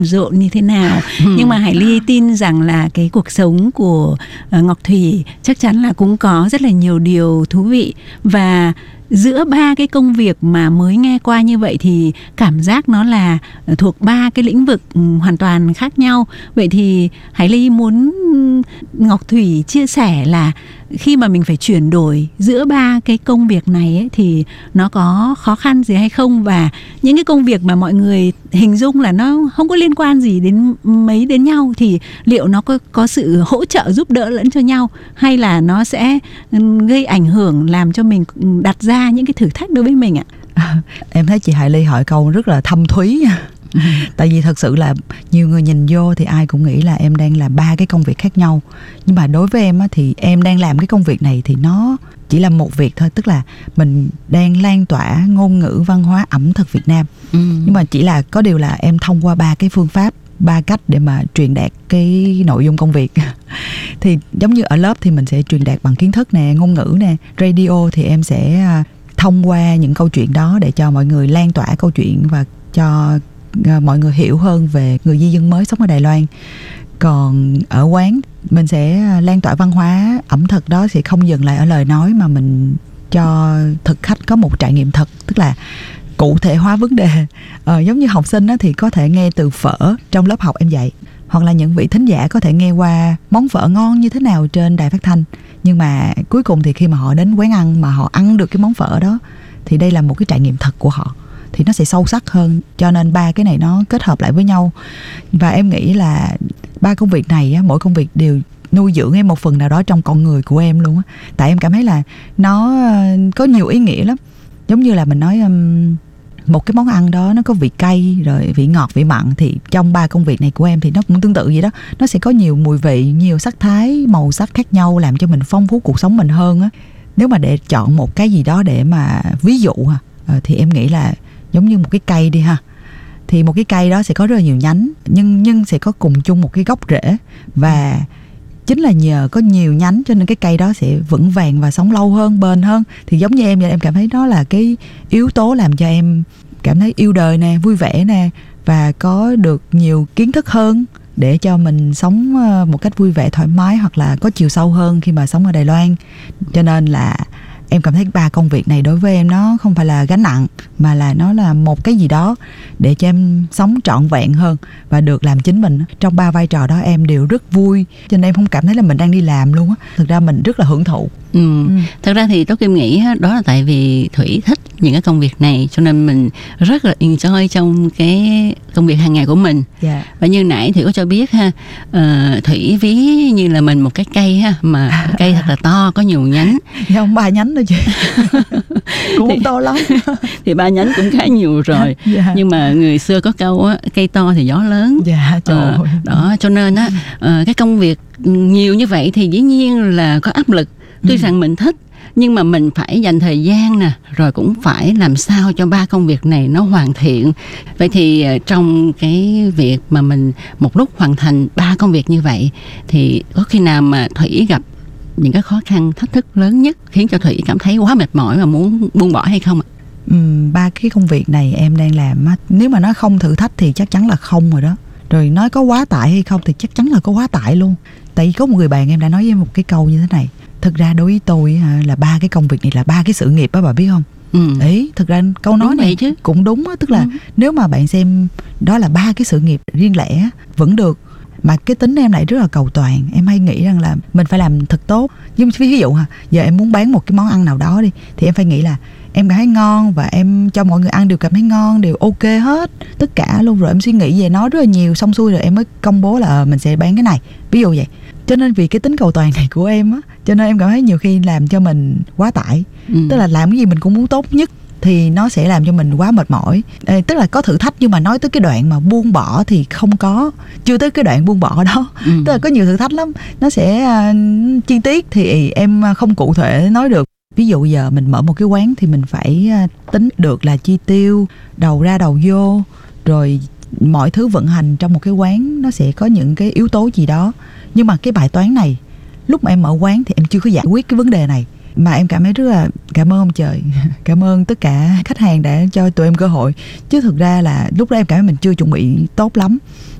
rộn như thế nào. Nhưng mà Hải Ly tin rằng là cái cuộc sống của Ngọc Thủy chắc chắn là cũng có rất là nhiều điều thú vị. Và giữa ba cái công việc mà mới nghe qua như vậy thì cảm giác nó là thuộc ba cái lĩnh vực hoàn toàn khác nhau. Vậy thì Hải Ly muốn Ngọc Thủy chia sẻ là khi mà mình phải chuyển đổi giữa ba cái công việc này ấy, thì nó có khó khăn gì hay không? Và những cái công việc mà mọi người hình dung là nó không có liên quan gì đến nhau thì liệu nó có sự hỗ trợ giúp đỡ lẫn cho nhau, hay là nó sẽ gây ảnh hưởng làm cho mình đặt ra những cái thử thách đối với mình ạ? Em thấy chị Hải Ly hỏi câu rất là thâm thúy nha. Tại vì thật sự là nhiều người nhìn vô thì ai cũng nghĩ là em đang làm ba cái công việc khác nhau. Nhưng mà đối với em á, thì em đang làm cái công việc này thì nó chỉ là một việc thôi. Tức là mình đang lan tỏa ngôn ngữ văn hóa ẩm thực Việt Nam. Nhưng mà chỉ là có điều là em thông qua ba cái phương pháp, ba cách để mà truyền đạt cái nội dung công việc. Thì giống như ở lớp thì mình sẽ truyền đạt bằng kiến thức nè, ngôn ngữ nè. Radio thì em sẽ thông qua những câu chuyện đó để cho mọi người lan tỏa câu chuyện và cho mọi người hiểu hơn về người di dân mới sống ở Đài Loan. Còn ở quán mình sẽ lan tỏa văn hóa ẩm thực đó, sẽ không dừng lại ở lời nói mà mình cho thực khách có một trải nghiệm thật, tức là cụ thể hóa vấn đề. Giống như học sinh thì có thể nghe từ phở trong lớp học em dạy, hoặc là những vị thính giả có thể nghe qua món phở ngon như thế nào trên đài phát thanh. Nhưng mà cuối cùng thì khi mà họ đến quán ăn mà họ ăn được cái món phở đó thì đây là một cái trải nghiệm thật của họ, thì nó sẽ sâu sắc hơn. Cho nên ba cái này nó kết hợp lại với nhau. Và em nghĩ là ba công việc này mỗi công việc đều nuôi dưỡng em một phần nào đó trong con người của em luôn á. Tại em cảm thấy là nó có nhiều ý nghĩa lắm. Giống như là mình nói một cái món ăn đó nó có vị cay, rồi vị ngọt, vị mặn, thì trong ba công việc này của em thì nó cũng tương tự vậy đó. Nó sẽ có nhiều mùi vị, nhiều sắc thái, màu sắc khác nhau làm cho mình phong phú cuộc sống mình hơn á. Nếu mà để chọn một cái gì đó để mà ví dụ thì em nghĩ là giống như một cái cây đi ha. Thì một cái cây đó sẽ có rất là nhiều nhánh, nhưng sẽ có cùng chung một cái gốc rễ. Và chính là nhờ có nhiều nhánh cho nên cái cây đó sẽ vững vàng và sống lâu hơn, bền hơn. Thì giống như em cảm thấy đó là cái yếu tố làm cho em cảm thấy yêu đời nè, vui vẻ nè, và có được nhiều kiến thức hơn để cho mình sống một cách vui vẻ, thoải mái, hoặc là có chiều sâu hơn khi mà sống ở Đài Loan. Cho nên là em cảm thấy ba công việc này đối với em nó không phải là gánh nặng, mà là nó là một cái gì đó để cho em sống trọn vẹn hơn và được làm chính mình. Trong ba vai trò đó em đều rất vui, cho nên em không cảm thấy là mình đang đi làm luôn á. Thực ra mình rất là hưởng thụ. Thật ra thì Tố Kim nghĩ đó là tại vì Thủy thích những cái công việc này, cho nên mình rất là enjoy trong cái công việc hàng ngày của mình. Và như nãy Thủy có cho biết ha, Thủy ví như là mình một cái cây ha, mà cây thật là to, có nhiều nhánh. Không, 3 nhánh thôi chị. Cũng không to lắm. Thì 3 nhánh cũng khá nhiều rồi. Nhưng mà người xưa có câu á, cây to thì gió lớn. Đó, cho nên á, cái công việc nhiều như vậy thì dĩ nhiên là có áp lực. Tuy rằng mình thích, nhưng mà mình phải dành thời gian nè, rồi cũng phải làm sao cho ba công việc này nó hoàn thiện. Vậy thì trong cái việc mà mình một lúc hoàn thành ba công việc như vậy, thì có khi nào mà Thủy gặp những cái khó khăn, thách thức lớn nhất khiến cho Thủy cảm thấy quá mệt mỏi và muốn buông bỏ hay không ạ? Ba cái công việc này em đang làm á, nếu mà nó không thử thách thì chắc chắn là không rồi đó. Rồi nói có quá tải hay không thì chắc chắn là có quá tải luôn. Tại vì có một người bạn em đã nói với em một cái câu như thế này: thực ra đối với tôi là ba cái công việc này là ba cái sự nghiệp á, bà biết không? Đấy, thực ra câu nói này chứ cũng đúng á. Tức là nếu mà bạn xem đó là ba cái sự nghiệp riêng lẻ vẫn được. Mà cái tính em lại rất là cầu toàn. Em hay nghĩ rằng là mình phải làm thật tốt. Nhưng ví dụ giờ em muốn bán một cái món ăn nào đó đi, thì em phải nghĩ là em cảm thấy ngon và em cho mọi người ăn đều cảm thấy ngon, đều ok hết, tất cả luôn. Rồi em suy nghĩ về nó rất là nhiều, xong xuôi rồi em mới công bố là mình sẽ bán cái này, ví dụ vậy. Cho nên vì cái tính cầu toàn này của em á, cho nên em cảm thấy nhiều khi làm cho mình quá tải. Tức là làm cái gì mình cũng muốn tốt nhất thì nó sẽ làm cho mình quá mệt mỏi. Tức là có thử thách, nhưng mà nói tới cái đoạn mà buông bỏ thì không có, chưa tới cái đoạn buông bỏ đó. Tức là có nhiều thử thách lắm, nó sẽ chi tiết thì em không cụ thể nói được. Ví dụ giờ mình mở một cái quán thì mình phải tính được là chi tiêu, đầu ra đầu vô, rồi mọi thứ vận hành trong một cái quán nó sẽ có những cái yếu tố gì đó. Nhưng mà cái bài toán này, lúc mà em mở quán thì em chưa có giải quyết cái vấn đề này. Mà em cảm thấy rất là cảm ơn ông trời, cảm ơn tất cả khách hàng đã cho tụi em cơ hội. Chứ thực ra là lúc đó em cảm thấy mình chưa chuẩn bị tốt lắm.